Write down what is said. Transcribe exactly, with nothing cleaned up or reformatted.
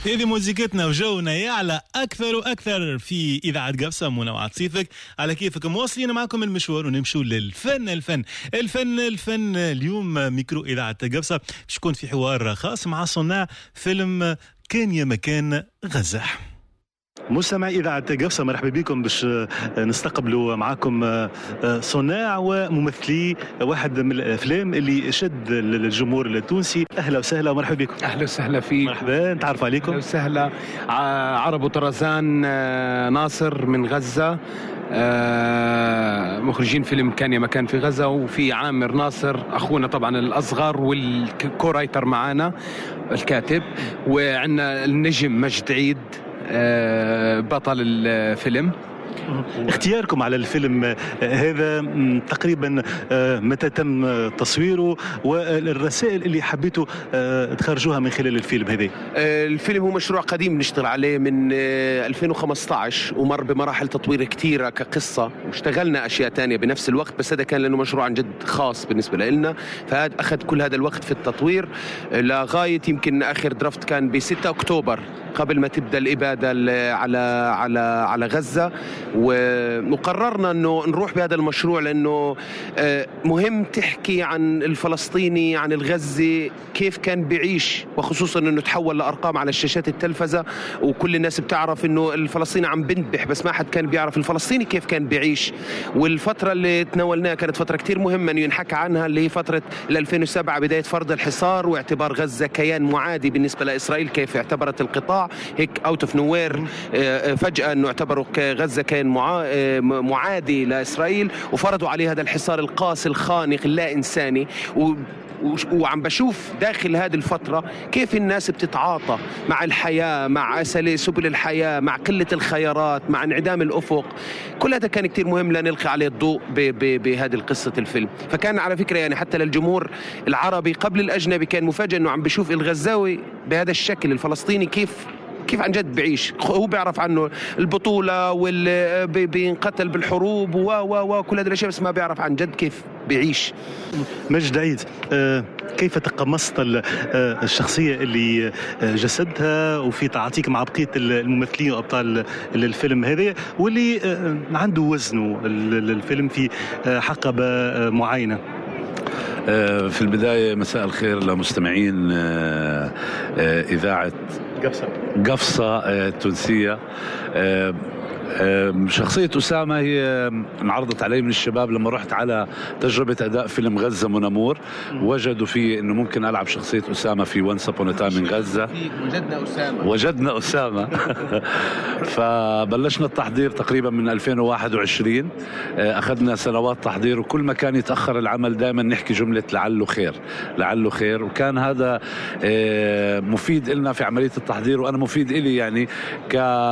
هذه موسيقتنا وجونا يعلى أكثر وأكثر في إذاعة قفصة منوعة صيفك على كيفك. مواصلين معكم المشوار ونمشوا للفن الفن الفن الفن اليوم ميكرو إذاعة قفصة باش يكون في حوار خاص مع صناع فيلم كان يا مكان غزة. مستمعي إذاعة قفصة مرحبا بكم باش نستقبلوا معكم صناع وممثلي واحد من الأفلام اللي شد الجمهور التونسي. أهلا وسهلا ومرحبا بكم. أهلا وسهلا فيك. مرحبا نتعرف عليكم. أهلا وسهلا. عرب وطرزان ناصر من غزة، مخرجين فيلم كان يا مكان في غزة، وفي عامر ناصر أخونا طبعا الأصغر والكورايتر معانا الكاتب، وعندنا النجم مجد عيد بطل الفيلم. اختياركم على الفيلم هذا تقريبا متى تم تصويره والرسائل اللي حبيتوا تخرجوها من خلال الفيلم هذا؟ الفيلم هو مشروع قديم نشتغل عليه من ألفين وخمسة عشر ومر بمراحل تطوير كثيرة كقصة، واشتغلنا أشياء تانية بنفس الوقت، بس هذا كان لأنه مشروع عن جد خاص بالنسبة لنا، فهذا أخذ كل هذا الوقت في التطوير لغاية يمكن آخر درافت كان ب ستة أكتوبر قبل ما تبدأ الإبادة على على على غزة. وقررنا انه نروح بهذا المشروع لانه مهم تحكي عن الفلسطيني، عن الغزي كيف كان بيعيش، وخصوصا انه تحول لارقام على الشاشات التلفزة، وكل الناس بتعرف انه الفلسطيني عم بنذبح، بس ما حد كان بيعرف الفلسطيني كيف كان بيعيش. والفترة اللي تناولناها كانت فترة كتير مهمة انه ينحكى عنها، اللي هي فترة ألفين وسبعة، بداية فرض الحصار واعتبار غزة كيان معادي بالنسبة لإسرائيل، كيف اعتبرت القطاع هيك اوت اوف نوير فجأة انه اعتبروا غزة كيان معادي لإسرائيل، وفرضوا عليه هذا الحصار القاسي الخانق اللا إنساني. و وعم بشوف داخل هذه الفترة كيف الناس بتتعاطى مع الحياة، مع سبل الحياة، مع قلة الخيارات، مع انعدام الأفق. كل هذا كان كتير مهم لنلقي عليه الضوء بهذه القصة الفيلم. فكان على فكرة يعني حتى للجمهور العربي قبل الأجنبي كان مفاجئ أنه عم بشوف الغزاوي بهذا الشكل، الفلسطيني كيف كيف عن جد بعيش. هو بيعرف عنه البطولة واللي بينقتل بالحروب و و و كل هذه الأشياء، بس ما بيعرف عن جد كيف بعيش. مجد عيد، آه كيف تقمصت الشخصية اللي جسدها وفي تعاطيك مع بقية الممثلين وأبطال الفيلم هذا، واللي آه عنده وزنه الفيلم في حقبة معينة؟ في البداية مساء الخير لمستمعين إذاعة قفصة قفصة التونسية. شخصية أسامة هي انعرضت علي من الشباب لما رحت على تجربة أداء فيلم غزة منامور، وجدوا فيه إنه ممكن ألعب شخصية أسامة في وانس أبون تايم من غزة. وجدنا أسامة وجدنا أسامة فبلشنا التحضير تقريبا من ألفين وواحد وعشرين، أخذنا سنوات تحضير، وكل ما كان يتأخر العمل دائما نحكي جملة لعله خير لعله خير، وكان هذا مفيد لنا في عملية التحضير، وأنا مفيد إلي يعني ك